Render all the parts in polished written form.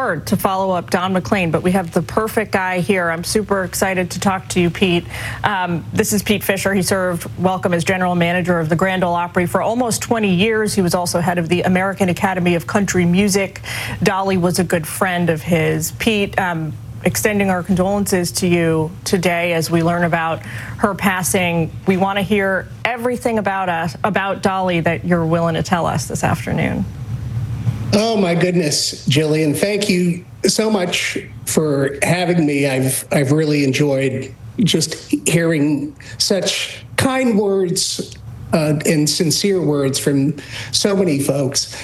hard to follow up Don McLean, but we have the perfect guy here. I'm super excited to talk to you, Pete. This is Pete Fisher. He served Welcome as general manager of the Grand Ole Opry for almost 20 years. He was also head of the American Academy of Country Music. Dolly was a good friend of his. Pete, extending our condolences to you today as we learn about her passing. We want to hear everything about Dolly that you're willing to tell us this afternoon. Oh my goodness, Jillian, thank you so much for having me. I've really enjoyed just hearing such kind words and sincere words from so many folks.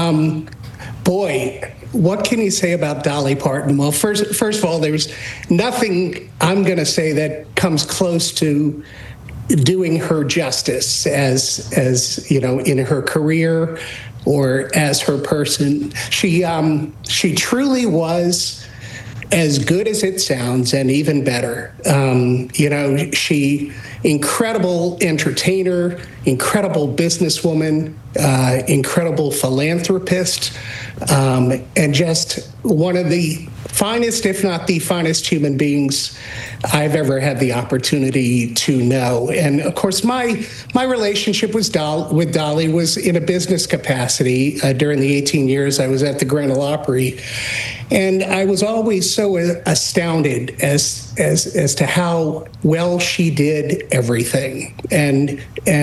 Boy, what can you say about Dolly Parton? Well, first of all, there's nothing I'm going to say that comes close to doing her justice as you know, in her career or as her person. She truly was as good as it sounds and even better. You know, she incredible entertainer, incredible businesswoman, incredible philanthropist, and just one of the finest, if not the finest human beings I've ever had the opportunity to know. And of course, my relationship with Dolly was in a business capacity during the 18 years I was at the Grand Ole Opry. And I was always so astounded as to how well she did everything. And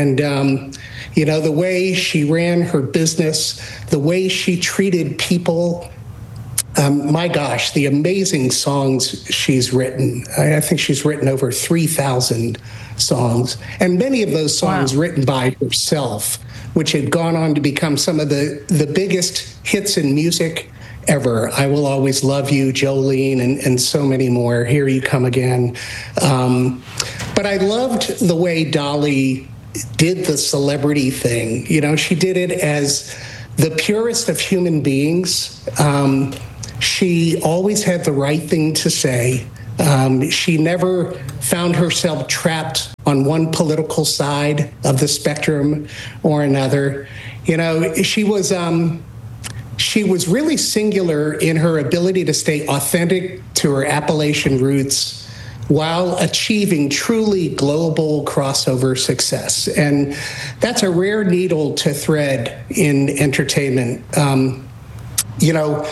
you know, the way she ran her business, the way she treated people. My gosh, the amazing songs she's written. I think she's written over 3,000 songs, and many of those songs written by herself, which had gone on to become some of the biggest hits in music ever. I Will Always Love You, Jolene, and so many more. Here You Come Again. But I loved the way Dolly did the celebrity thing. You know, she did it as the purest of human beings. She always had the right thing to say. She never found herself trapped on one political side of the spectrum or another. You know, she was really singular in her ability to stay authentic to her Appalachian roots while achieving truly global crossover success. And that's a rare needle to thread in entertainment. You know,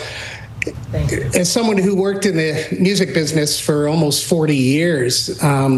as someone who worked in the music business for almost 40 years,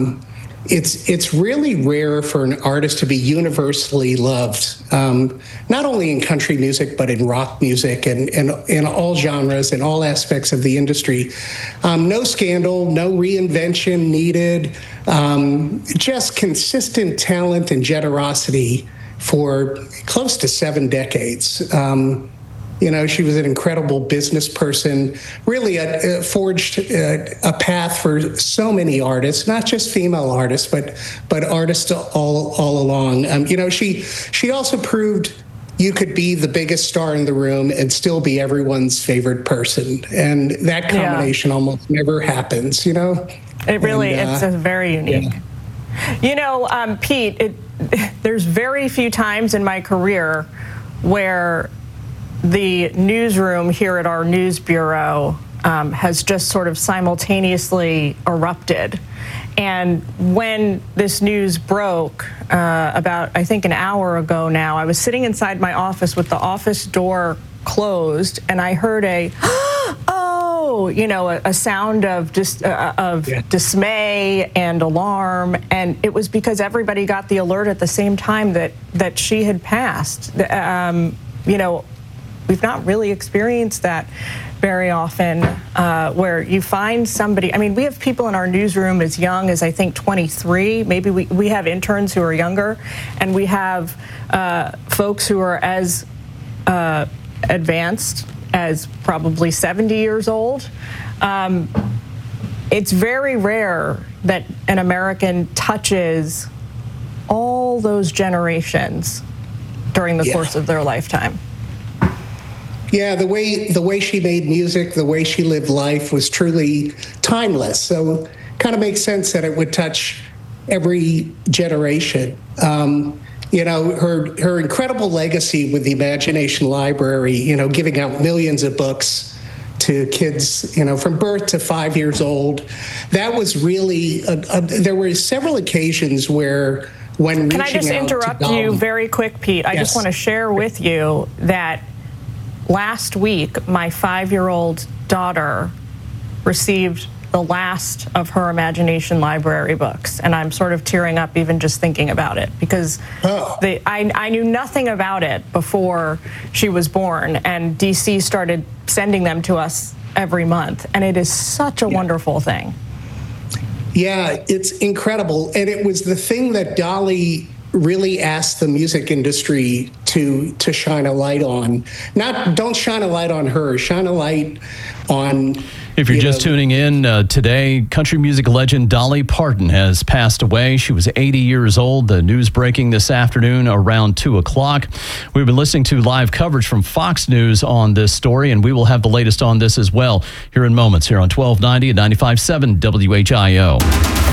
it's really rare for an artist to be universally loved, not only in country music, but in rock music and in all genres and all aspects of the industry. No scandal, no reinvention needed, just consistent talent and generosity for close to 7 decades. You know, she was an incredible business person, really forged a path for so many artists, not just female artists, but artists all along. You know, she also proved you could be the biggest star in the room and still be everyone's favorite person. And that combination almost never happens, you know? It really, it's very unique. Yeah. You know, Pete, there's very few times in my career where the newsroom here at our news bureau has just sort of simultaneously erupted. And when this news broke about, I think, an hour ago now, I was sitting inside my office with the office door closed, and I heard a sound of dismay and alarm, and it was because everybody got the alert at the same time that she had passed. You know, we've not really experienced that very often, where you find somebody. I mean, we have people in our newsroom as young as, I think, 23. Maybe we have interns who are younger, and we have folks who are as advanced as probably 70 years old. It's very rare that an American touches all those generations during the course of their lifetime. Yeah, the way she made music, the way she lived life was truly timeless. So kind of makes sense that it would touch every generation. You know, her incredible legacy with the Imagination Library, you know, giving out millions of books to kids, from birth to 5 years old. That was really, there were several occasions where when Can I just interrupt you very quick, Pete? I just want to share with you that last week, my 5-year-old daughter received the last of her Imagination Library books, and I'm sort of tearing up even just thinking about it, because I knew nothing about it before she was born, and DC started sending them to us every month, and it is such a wonderful thing. Yeah, it's incredible, and it was the thing that Dolly really asked the music industry to shine a light on. Don't shine a light on her, shine a light on... If you're just tuning in today, country music legend Dolly Parton has passed away. She was 80 years old. The news breaking this afternoon around 2 o'clock. We've been listening to live coverage from Fox News on this story, and we will have the latest on this as well here in moments here on 1290 and 95.7 WHIO.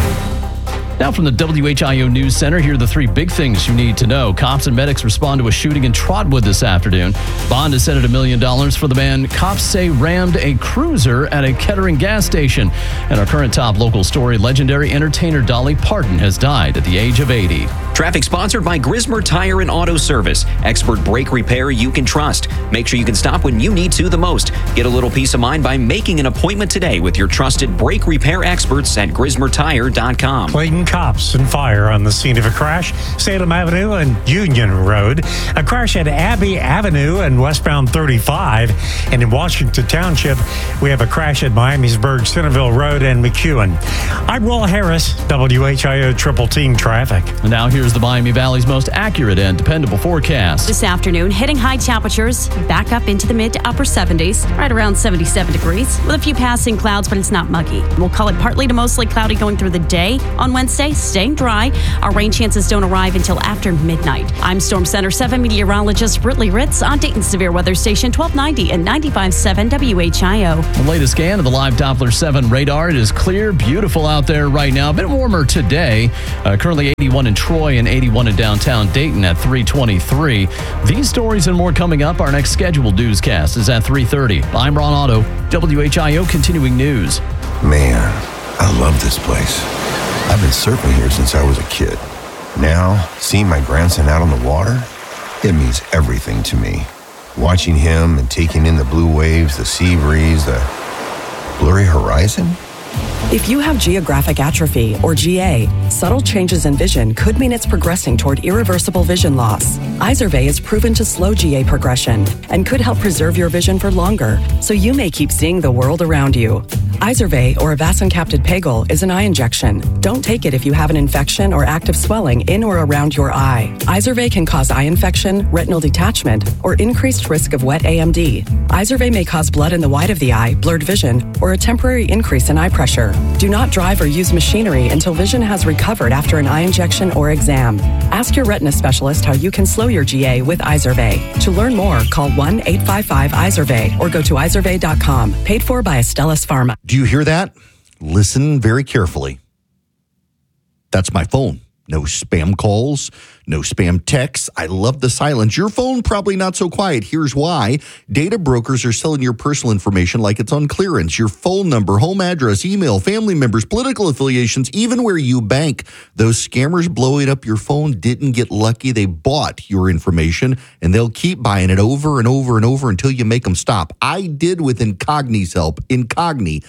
Now from the WHIO News Center, here are the three big things you need to know. Cops and medics respond to a shooting in Trotwood this afternoon. Bond is set at $1 million for the man cops say rammed a cruiser at a Kettering gas station. And our current top local story, legendary entertainer Dolly Parton has died at the age of 80. Traffic sponsored by Grismer Tire and Auto Service. Expert brake repair you can trust. Make sure you can stop when you need to the most. Get a little peace of mind by making an appointment today with your trusted brake repair experts at GrismerTire.com. Clayton cops and fire on the scene of a crash, Salem Avenue and Union Road. A crash at Abbey Avenue and westbound 35. And in Washington Township, we have a crash at Miamisburg, Centerville Road and McEwen. I'm Will Harris, WHIO Triple Team Traffic. And now here's the Miami Valley's most accurate and dependable forecast. This afternoon, hitting high temperatures back up into the mid to upper 70s, right around 77 degrees, with a few passing clouds, but it's not muggy. We'll call it partly to mostly cloudy going through the day on Wednesday, staying dry. Our rain chances don't arrive until after midnight. I'm Storm Center 7 meteorologist Britley Ritz on Dayton Severe Weather Station 1290 and 95.7 WHIO. The latest scan of the live Doppler 7 radar. It is clear, beautiful out there right now. A bit warmer today. Currently 81 in Troy and 81 in downtown Dayton at 323. These stories and more coming up. Our next scheduled newscast is at 3:30. I'm Ron Otto, WHIO Continuing News. Man, I love this place. I've been surfing here since I was a kid. Now, seeing my grandson out on the water, it means everything to me. Watching him and taking in the blue waves, the sea breeze, the blurry horizon. If you have geographic atrophy, or GA, subtle changes in vision could mean it's progressing toward irreversible vision loss. Izervay is proven to slow GA progression and could help preserve your vision for longer, so you may keep seeing the world around you. Izervay, or avacincaptad pegol, is an eye injection. Don't take it if you have an infection or active swelling in or around your eye. Izervay can cause eye infection, retinal detachment, or increased risk of wet AMD. Izervay may cause blood in the white of the eye, blurred vision, or a temporary increase in eye pressure. Do not drive or use machinery until vision has recovered after an eye injection or exam. Ask your retina specialist how you can slow your GA with Izervay. To learn more, call 1-855-IZERVAY or go to izervay.com. Paid for by Astellas Pharma. Do you hear that? Listen very carefully. That's my phone. No spam calls, no spam texts. I love the silence. Your phone probably not so quiet. Here's why. Data brokers are selling your personal information like it's on clearance. Your phone number, home address, email, family members, political affiliations, even where you bank. Those scammers blowing up your phone didn't get lucky. They bought your information, and they'll keep buying it over and over and over until you make them stop. I did with Incogni's help. Incogni,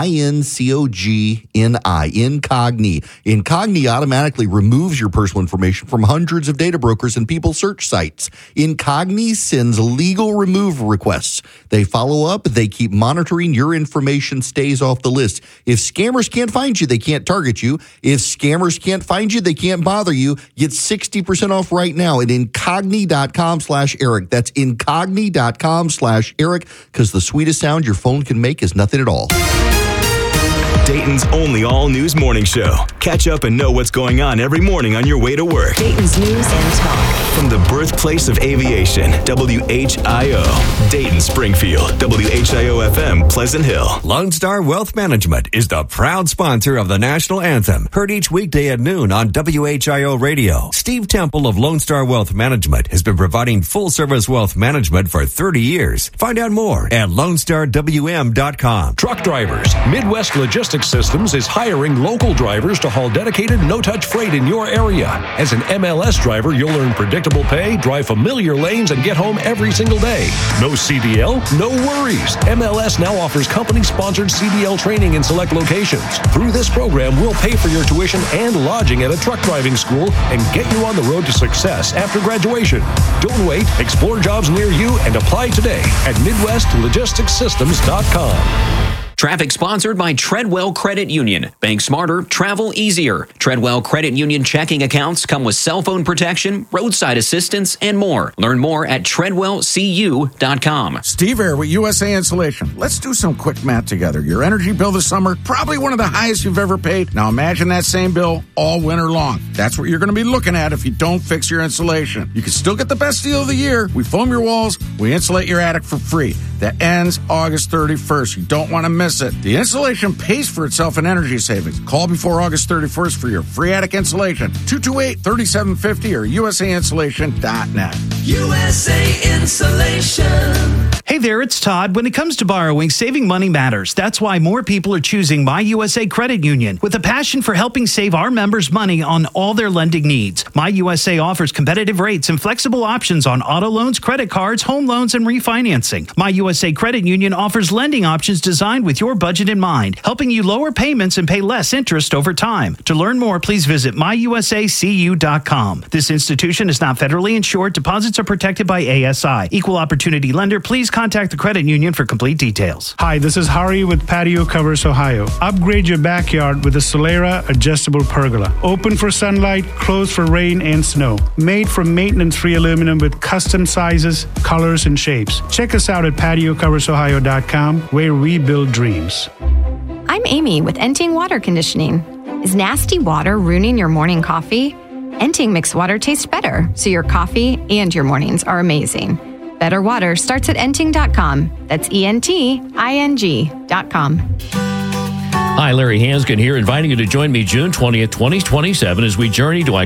I-N-C-O-G-N-I, Incogni. Incogni automatically removes your personal information from hundreds of data brokers and people search sites. Incogni sends legal removal requests. They follow up. They keep monitoring. Your information stays off the list. If scammers can't find you, they can't target you. If scammers can't find you, they can't bother you. Get 60% off right now at incogni.com/Eric. That's incogni.com/Eric, because the sweetest sound your phone can make is nothing at all. Dayton's only all-news morning show. Catch up and know what's going on every morning on your way to work. Dayton's News and Talk. From the birthplace of aviation, WHIO. Dayton, Springfield, WHIO-FM, Pleasant Hill. Lone Star Wealth Management is the proud sponsor of the national anthem. Heard each weekday at noon on WHIO Radio. Steve Temple of Lone Star Wealth Management has been providing full-service wealth management for 30 years. Find out more at LoneStarWM.com. Truck drivers. Midwest Logistics Systems is hiring local drivers to haul dedicated no-touch freight in your area. As an MLS driver, you'll earn predictable pay, drive familiar lanes, and get home every single day. No CDL? No worries. MLS now offers company-sponsored CDL training in select locations. Through this program, we'll pay for your tuition and lodging at a truck driving school and get you on the road to success after graduation. Don't wait. Explore jobs near you and apply today at MidwestLogisticsSystems.com. Traffic sponsored by Treadwell Credit Union. Bank smarter, travel easier. Treadwell Credit Union checking accounts come with cell phone protection, roadside assistance, and more. Learn more at TreadwellCU.com. Steve Air with USA Insulation. Let's do some quick math together. Your energy bill this summer, probably one of the highest you've ever paid. Now imagine that same bill all winter long. That's what you're going to be looking at if you don't fix your insulation. You can still get the best deal of the year. We foam your walls, we insulate your attic for free. That ends August 31st. You don't want to miss it. The insulation pays for itself in energy savings. Call before August 31st for your free attic insulation. 228-3750 or usainsulation.net. USA Insulation. Hey there, it's Todd. When it comes to borrowing, saving money matters. That's why more people are choosing My USA Credit Union. With a passion for helping save our members money on all their lending needs, My USA offers competitive rates and flexible options on auto loans, credit cards, home loans, and refinancing. My USA Credit Union offers lending options designed with your budget in mind, helping you lower payments and pay less interest over time. To learn more, please visit myusacu.com. This institution is not federally insured. Deposits are protected by ASI. Equal opportunity lender. Please contact the credit union for complete details. Hi, this is Hari with Patio Covers Ohio. Upgrade your backyard with a Solera adjustable pergola. Open for sunlight, closed for rain and snow. Made from maintenance-free aluminum with custom sizes, colors, and shapes. Check us out at patiocoversohio.com, where we build dreams. I'm Amy with Enting Water Conditioning. Is nasty water ruining your morning coffee? Enting makes water taste better, so your coffee and your mornings are amazing. Better water starts at enting.com. That's ENTING.com. Hi, Larry Hanskin here, inviting you to join me June 20th, 2027 as we journey to